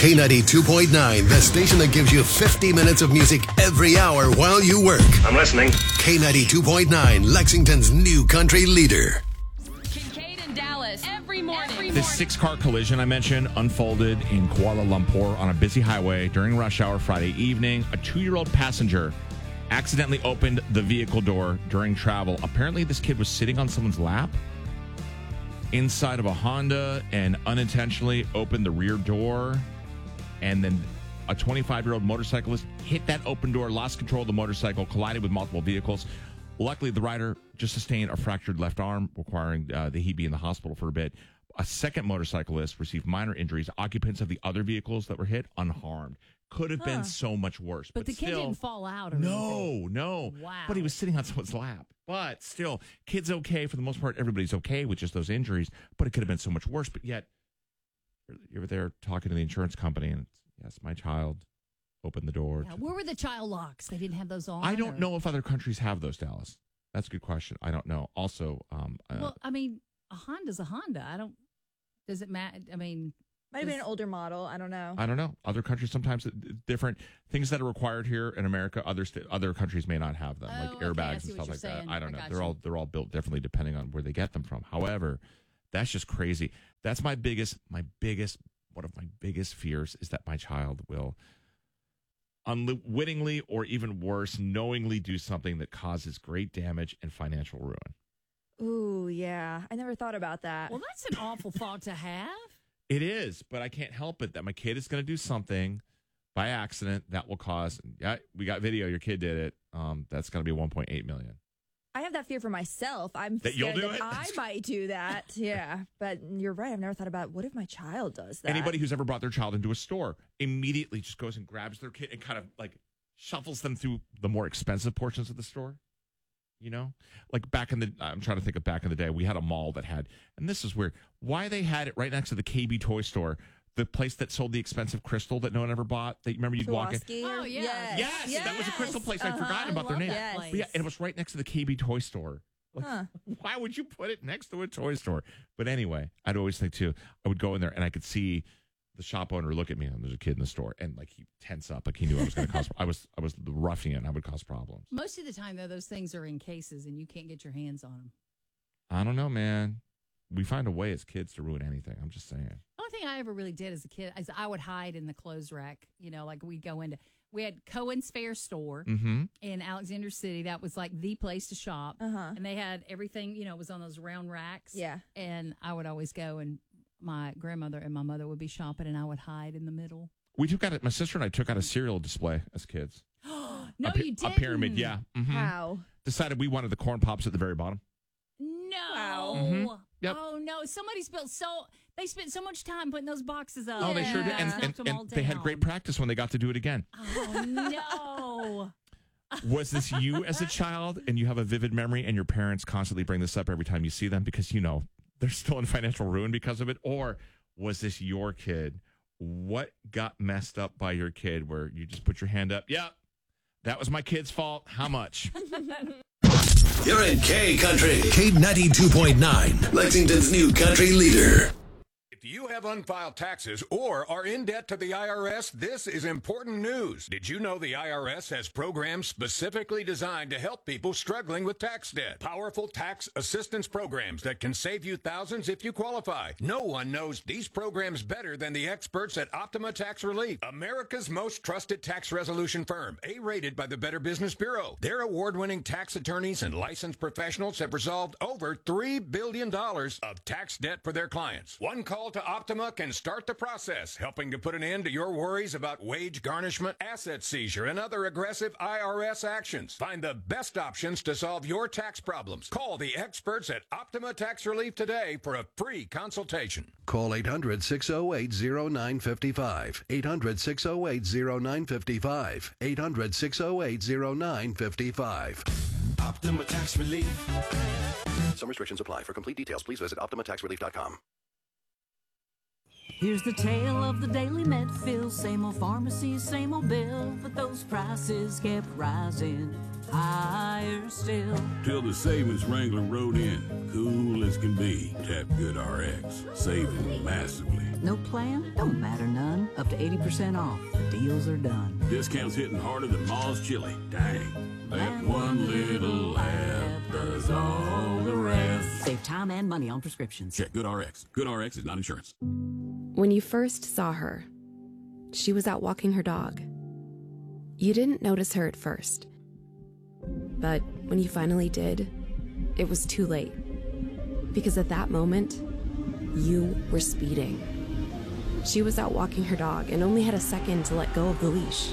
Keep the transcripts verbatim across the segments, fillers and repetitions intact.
K ninety-two point nine, the station that gives you fifty minutes of music every hour while you work. I'm listening. K ninety-two point nine, Lexington's new country leader. Kincaid and Dallas every morning. Every This morning. six-car collision I mentioned unfolded in Kuala Lumpur on a busy highway during rush hour Friday evening. A two-year-old passenger accidentally opened the vehicle door during travel. Apparently, this kid was sitting on someone's lap inside of a Honda and unintentionally opened the rear door. And then a twenty-five-year-old motorcyclist hit that open door, lost control of the motorcycle, collided with multiple vehicles. Luckily, the rider just sustained a fractured left arm, requiring uh, that he be in the hospital for a bit. A second motorcyclist received minor injuries. Occupants of the other vehicles that were hit, unharmed. Could have been Huh. so much worse. But, But, the kid still, didn't fall out or No, anything. no. Wow. But he was sitting on someone's lap. But still, kid's okay. For the most part, everybody's okay with just those injuries. But it could have been so much worse. But yet, you're there talking to the insurance company, and it's, yes, my child opened the door. Yeah, to- where were the child locks? They didn't have those on? I don't or- know if other countries have those, Dallas. That's a good question. I don't know. Also, um, uh, Well, I mean, a Honda's a Honda. I don't. Does it matter? I mean, Might have been an does- older model. I don't know. I don't know. Other countries sometimes it- different things that are required here in America. Other st- other countries may not have them, Oh, like okay, I airbags see and what stuff you're like saying. that. I don't I know. got They're you. all they're all built differently depending on where they get them from. However, that's just crazy. That's my biggest my biggest one of my biggest fears is that my child will unwittingly or even worse, knowingly do something that causes great damage and financial ruin. Ooh, yeah. I never thought about that. well, that's an awful thought to have. It is, but I can't help it that my kid is going to do something by accident that will cause. Yeah, we got video. Your kid did it. Um, that's going to be one point eight million. I have that fear for myself. I'm That you'll scared do that it? I might do that. Yeah. But you're right. I've never thought about what if my child does that? Anybody who's ever brought their child into a store immediately just goes and grabs their kid and kind of like shuffles them through the more expensive portions of the store. You know, like back in the, I'm trying to think of back in the day, we had a mall that had, and this is weird, why they had it right next to the K B toy store, the place that sold the expensive crystal that no one ever bought. That you remember you'd walk in. Swarovski Oh, or- yeah. Yes. Yes, that was a crystal place. I'd Uh-huh. forgotten I about their love name. that Yes. place. But yeah, and it was right next to the K B toy store. Like, Huh. why would you put it next to a toy store? But anyway, I'd always think too, I would go in there and I could see the shop owner look at me and there's a kid in the store and like he tense up, like he knew I was going to cause, I was, I was the ruffian. I would cause problems. Most of the time, though, those things are in cases and you can't get your hands on them. I don't know, man. We find a way as kids to ruin anything. I'm just saying. The only thing I ever really did as a kid is I would hide in the clothes rack. You know, like we go into, we had Cohen's Fair Store Mm-hmm. in Alexander City. That was like the place to shop. Uh-huh. And they had everything, you know, was on those round racks. Yeah. And I would always go and my grandmother and my mother would be shopping and I would hide in the middle. We took out, a, my sister and I took out a cereal display as kids. No, a, pi- you A didn't. pyramid, yeah. Mhm. How? Decided we wanted the corn pops at the very bottom. No. Wow. Mhm. Yep. Oh no! Somebody spent so they spent so much time putting those boxes up. Oh, they sure did. Yeah. And, Knocked and, them all and they had down. great practice when they got to do it again. Oh no! Was this you as a child and you have a vivid memory and your parents constantly bring this up every time you see them because, you know, they're still in financial ruin because of it? Or was this your kid? What got messed up by your kid where you just put your hand up? Yeah, that was my kid's fault. How much? You're in K Country. K ninety-two point nine, Lexington's new country leader. If you have unfiled taxes or are in debt to the I R S, this is important news. Did you know the I R S has programs specifically designed to help people struggling with tax debt? Powerful tax assistance programs that can save you thousands if you qualify. No one knows these programs better than the experts at Optima Tax Relief, America's most trusted tax resolution firm, A-rated by the Better Business Bureau. Their award-winning tax attorneys and licensed professionals have resolved over three billion dollars of tax debt for their clients. One call to Optima can start the process, helping to put an end to your worries about wage garnishment, asset seizure, and other aggressive I R S actions. Find the best options to solve your tax problems. Call the experts at Optima Tax Relief today for a free consultation. Call eight hundred, six oh eight, oh nine five five. eight hundred, six oh eight, oh nine five five. eight hundred, six oh eight, oh nine five five. Optima Tax Relief. Some restrictions apply. For complete details, please visit optima tax relief dot com. Here's the tale of the daily med fill. Same old pharmacy, same old bill, but those prices kept rising. higher still. Till the savings Wrangler rode in, cool as can be. Tap GoodRx, saving massively. No plan? Don't matter none. Up to eighty percent off. Deals are done. Discounts hitting harder than Ma's chili. Dang. That one little laugh does all the rest. Save time and money on prescriptions. Check GoodRx. GoodRx is not insurance. When you first saw her, she was out walking her dog. You didn't notice her at first. But when you finally did, it was too late. Because at that moment, you were speeding. She was out walking her dog and only had a second to let go of the leash.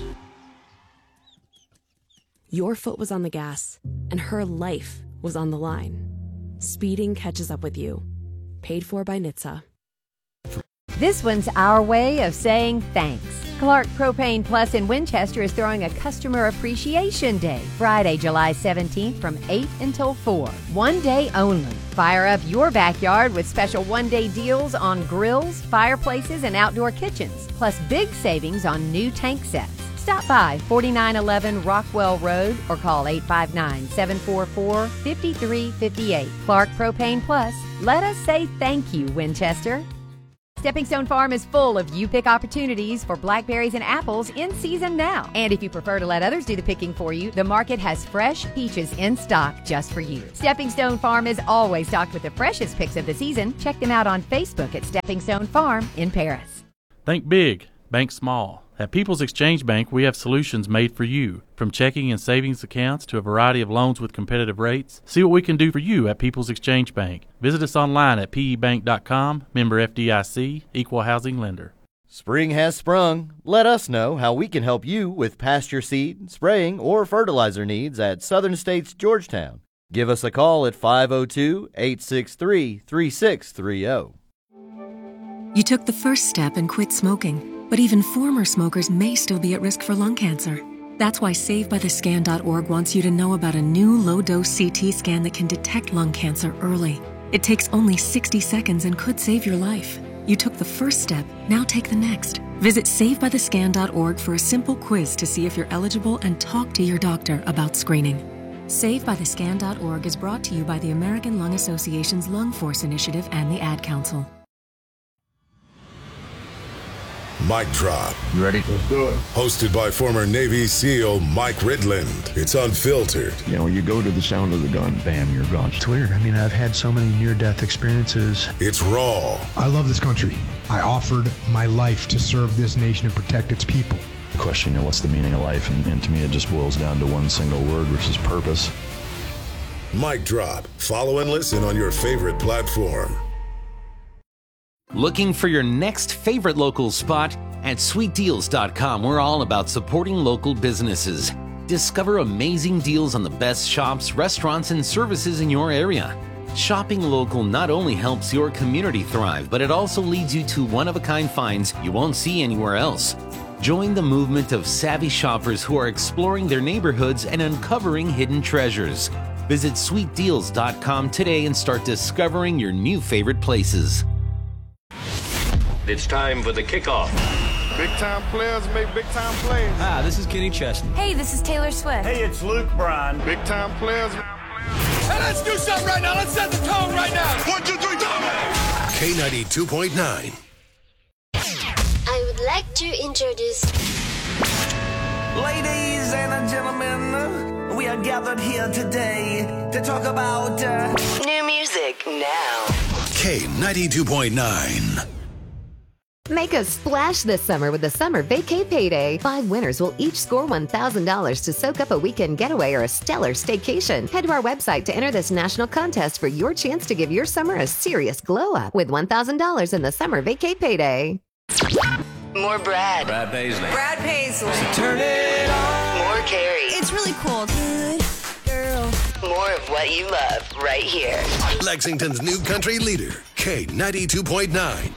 Your foot was on the gas, and her life was on the line. Speeding catches up with you. Paid for by N H T S A. This one's our way of saying thanks. Clark Propane Plus in Winchester is throwing a Customer Appreciation Day, Friday, July seventeenth from eight until four. One day only. Fire up your backyard with special one-day deals on grills, fireplaces, and outdoor kitchens, plus big savings on new tank sets. Stop by forty-nine eleven Rockwell Road or call eight five nine, seven four four, five three five eight. Clark Propane Plus. Let us say thank you, Winchester. Stepping Stone Farm is full of you-pick opportunities for blackberries and apples in season now. And if you prefer to let others do the picking for you, the market has fresh peaches in stock just for you. Stepping Stone Farm is always stocked with the freshest picks of the season. Check them out on Facebook at Stepping Stone Farm in Paris. Think big, bank small. At People's Exchange Bank, we have solutions made for you. From checking and savings accounts to a variety of loans with competitive rates, see what we can do for you at People's Exchange Bank. Visit us online at p e bank dot com, member F D I C, equal housing lender. Spring has sprung. Let us know how we can help you with pasture seed, spraying, or fertilizer needs at Southern States Georgetown. Give us a call at five oh two, eight six three, three six three oh. You took the first step and quit smoking, but even former smokers may still be at risk for lung cancer. That's why save by the scan dot org wants you to know about a new low-dose C T scan that can detect lung cancer early. It takes only sixty seconds and could save your life. You took the first step, now take the next. Visit save by the scan dot org for a simple quiz to see if you're eligible and talk to your doctor about screening. save by the scan dot org is brought to you by the American Lung Association's Lung Force Initiative and the Ad Council. Mic Drop. You ready? Let's do it. Hosted by former Navy SEAL Mike Ridland. It's unfiltered. You know, you go to the sound of the gun, bam, you're gone. It's weird. I mean, I've had so many near-death experiences. It's raw. I love this country. I offered my life to serve this nation and protect its people. Question, you know, what's the meaning of life? And, and to me, it just boils down to one single word, which is purpose. Mic Drop. Follow and listen on your favorite platform. Looking for your next favorite local spot? At sweet deals dot com, we're all about supporting local businesses. Discover amazing deals on the best shops, restaurants, and services in your area. Shopping local not only helps your community thrive, but it also leads you to one-of-a-kind finds you won't see anywhere else. Join the movement of savvy shoppers who are exploring their neighborhoods and uncovering hidden treasures. Visit sweet deals dot com today and start discovering your new favorite places. It's time for the kickoff. Big time players make big time plays. Hi, this is Kenny Chesney. Hey, this is Taylor Swift. Hey, it's Luke Bryan. Big time players. Hey, let's do something right now. Let's set the tone right now. One, two, three, go! K ninety-two point nine. I would like to introduce... Ladies and gentlemen, we are gathered here today to talk about... Uh... New music now. K ninety-two point nine. Make a splash this summer with the Summer Vacay Payday. Five winners will each score one thousand dollars to soak up a weekend getaway or a stellar staycation. Head to our website to enter this national contest for your chance to give your summer a serious glow up with one thousand dollars in the Summer Vacay Payday. More Brad. Brad Paisley. Brad Paisley. So turn it on. More Carrie. It's really cool. Good girl. More of what you love right here. Lexington's new country leader, K ninety-two point nine.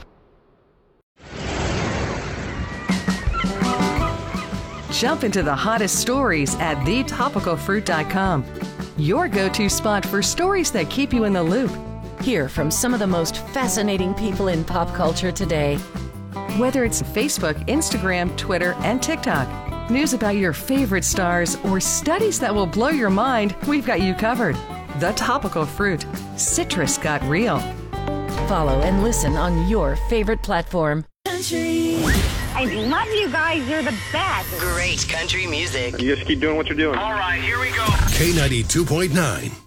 Jump into the hottest stories at the topical fruit dot com. Your go-to spot for stories that keep you in the loop. Hear from some of the most fascinating people in pop culture today. Whether it's Facebook, Instagram, Twitter, and TikTok, news about your favorite stars, or studies that will blow your mind, we've got you covered. The Topical Fruit. Citrus got real. Follow and listen on your favorite platform. Country. I love you guys. You're the best. Great country music. You just keep doing what you're doing. All right, here we go. K ninety-two point nine.